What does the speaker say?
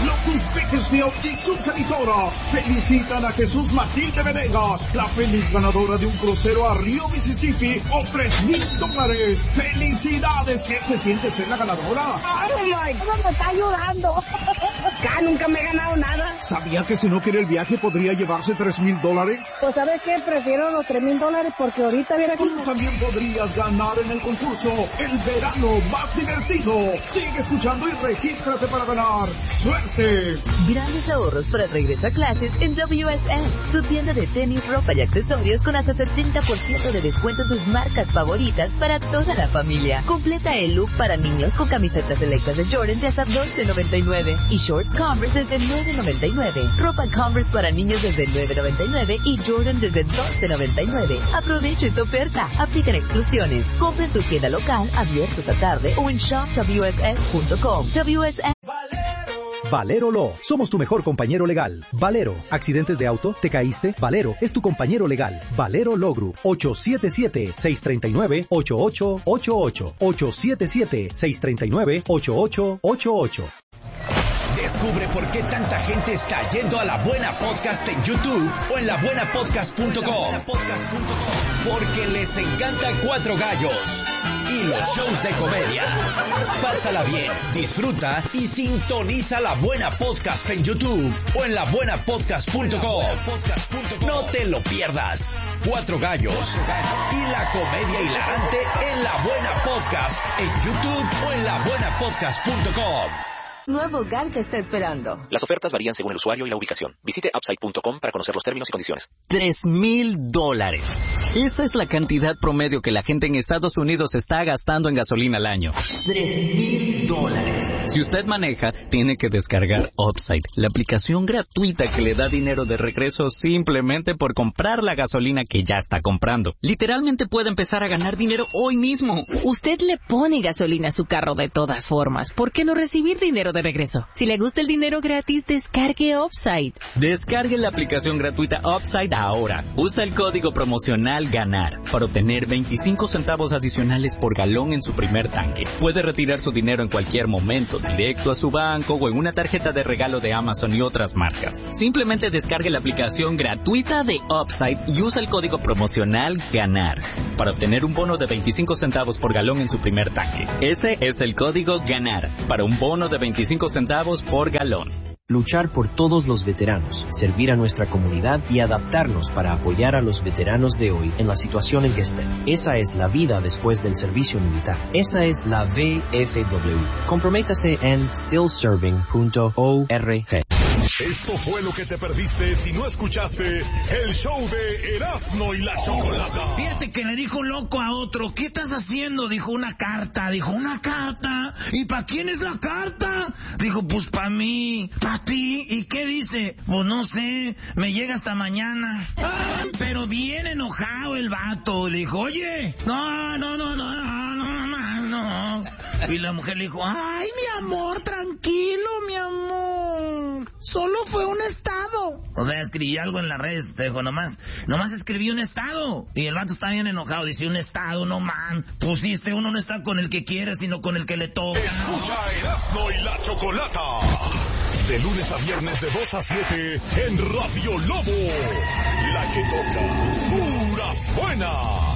Locus Bakersfield y sus emisoras felicitan a Jesús Matilde Venegas, la feliz ganadora de un crucero a Río Mississippi o $3,000. ¡Felicidades! ¿Qué se siente ser la ganadora? ¡Ay, my God, me está ayudando! Ya nunca me he ganado nada. ¿Sabía que si no quiere el viaje podría llevarse $3,000? Pues ¿sabes qué? Prefiero los $3,000 porque ahorita viera que... Tú también podrías ganar en el concurso El Verano Más Divertido. Sigue escuchando y regístrate para ganar. ¡Suerte! Grandes ahorros para el regreso a clases en WSN, tu tienda de tenis, ropa y accesorios con hasta 70% de descuento en tus marcas favoritas para toda la familia. Completa el look para niños con camisetas selectas de Jordan de hasta $12.99 y shorts Converse desde $9.99. Ropa Converse para niños desde $9.99 y Jordan desde $12.99. Aprovecha esta oferta. Aplican exclusiones. Compra en tu tienda local, abiertos a tarde o en shopwss.com. WSN. Valero Law. Somos tu mejor compañero legal. Valero. ¿Accidentes de auto? ¿Te caíste? Valero es tu compañero legal. Valero Law Group. 877-639-8888. 877-639-8888. Descubre por qué tanta gente está yendo a La Buena Podcast en YouTube o en labuenapodcast.com. Porque les encanta Cuatro Gallos y los shows de comedia. Pásala bien, disfruta y sintoniza La Buena Podcast en YouTube o en labuenapodcast.com. No te lo pierdas. Cuatro Gallos y la comedia hilarante en La Buena Podcast en YouTube o en labuenapodcast.com. Nuevo hogar te está esperando. Las ofertas varían según el usuario y la ubicación. Visite upside.com para conocer los términos y condiciones. $3,000. Esa es la cantidad promedio que la gente en Estados Unidos está gastando en gasolina al año. $3,000. Si usted maneja, tiene que descargar Upside, la aplicación gratuita que le da dinero de regreso simplemente por comprar la gasolina que ya está comprando. Literalmente puede empezar a ganar dinero hoy mismo. Usted le pone gasolina a su carro de todas formas. ¿Por qué no recibir dinero de regreso? Si le gusta el dinero gratis, descargue Upside. Descargue la aplicación gratuita Upside ahora. Usa el código promocional GANAR para obtener 25 centavos adicionales por galón en su primer tanque. Puede retirar su dinero en cualquier momento, directo a su banco o en una tarjeta de regalo de Amazon y otras marcas. Simplemente descargue la aplicación gratuita de Upside y usa el código promocional GANAR para obtener un bono de 25 centavos por galón en su primer tanque. Ese es el código GANAR para un bono de 25 centavos por galón. Luchar por todos los veteranos, servir a nuestra comunidad y adaptarnos para apoyar a los veteranos de hoy en la situación en que estén. Esa es la vida después del servicio militar. Esa es la VFW. Comprométase en stillserving.org. Esto fue lo que te perdiste si no escuchaste el show de Erasmo y la Chocolata. Fíjate que le dijo loco a otro, ¿qué estás haciendo? Dijo, una carta. Dijo, ¿una carta? ¿Y para quién es la carta? Dijo, pues para mí. ¿Para ti? ¿Y qué dice? Pues no sé, me llega hasta mañana. Pero bien enojado el vato. Le dijo, oye, no. Y la mujer le dijo, ay, mi amor, tranquilo, mi amor. Solo fue un estado. O sea, escribí algo en las redes, dijo, nomás escribí un estado. Y el vato está bien enojado, dice, un estado, no man. Pusiste, uno no está con el que quiere, sino con el que le toca. Escucha Erasmo y la Chocolata. De lunes a viernes de 2 a 7 en Radio Lobo. La que toca puras buenas.